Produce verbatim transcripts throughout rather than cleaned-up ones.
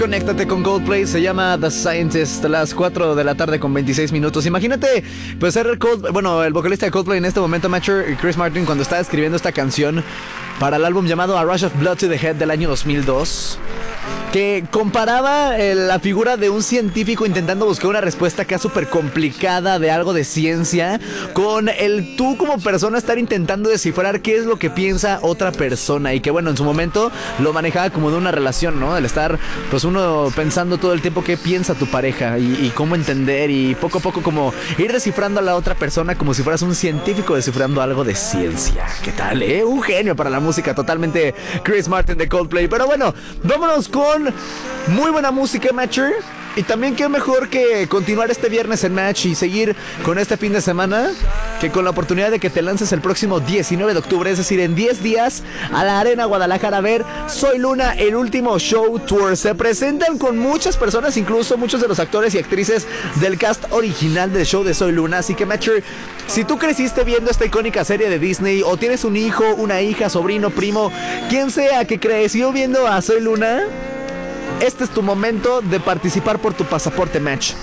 Conéctate con Coldplay, se llama The Scientist, a las cuatro de la tarde con veintiséis minutos. Imagínate, pues ser Coldplay, bueno, el vocalista de Coldplay en este momento, Matcher, Chris Martin, cuando estaba escribiendo esta canción para el álbum llamado A Rush of Blood to the Head del año dos mil dos, que comparaba eh, la figura de un científico intentando buscar una respuesta acá súper complicada de algo de ciencia, con el tú como persona estar intentando descifrar qué es lo que piensa otra persona, y que bueno, en su momento lo manejaba como de una relación, ¿no? El estar, pues uno pensando todo el tiempo qué piensa tu pareja y, y cómo entender, y poco a poco como ir descifrando a la otra persona como si fueras un científico descifrando algo de ciencia. ¿Qué tal, eh? Un genio para la música, totalmente Chris Martin de Coldplay. Pero bueno, vámonos con muy buena música, Matcher. Y también qué mejor que continuar este viernes en Match y seguir con este fin de semana, que con la oportunidad de que te lances el próximo diecinueve de octubre, es decir, en diez días, a la Arena Guadalajara a ver Soy Luna, el último show tour. Se presentan con muchas personas, incluso muchos de los actores y actrices del cast original del show de Soy Luna. Así que, Matcher, si tú creciste viendo esta icónica serie de Disney, o tienes un hijo, una hija, sobrino, primo, quien sea que creció viendo a Soy Luna, este es tu momento de participar por tu pasaporte Match.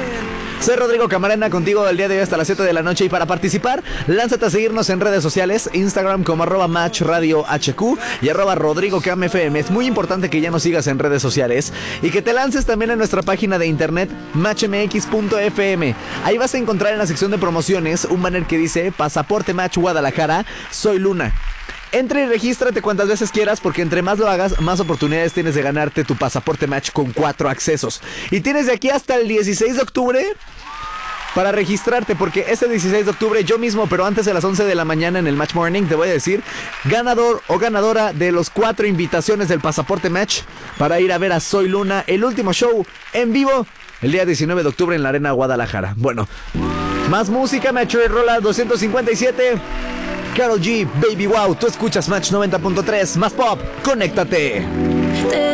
Soy Rodrigo Camarena, contigo el día de hoy hasta las siete de la noche, y para participar, lánzate a seguirnos en redes sociales, Instagram como arroba Match Radio H Q y arroba Rodrigo Cam F M. Es muy importante que ya nos sigas en redes sociales y que te lances también en nuestra página de internet match m x punto f m. Ahí vas a encontrar en la sección de promociones un banner que dice Pasaporte Match Guadalajara, Soy Luna. Entra y regístrate cuantas veces quieras, porque entre más lo hagas, más oportunidades tienes de ganarte tu pasaporte Match con cuatro accesos. Y tienes de aquí hasta el dieciséis de octubre para registrarte, porque este dieciséis de octubre yo mismo, pero antes de las once de la mañana en el Match Morning, te voy a decir ganador o ganadora de los cuatro invitaciones del pasaporte Match para ir a ver a Soy Luna, el último show en vivo, el día diecinueve de octubre en la Arena Guadalajara. Bueno, más música, Match Rola doscientos cincuenta y siete. Karol G, Baby Wow, tú escuchas Match noventa punto tres, más pop, conéctate.